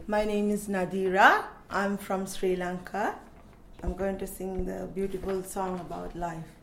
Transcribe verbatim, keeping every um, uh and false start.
My name is Nadira. I'm from Sri Lanka. I'm going to sing the beautiful song about life.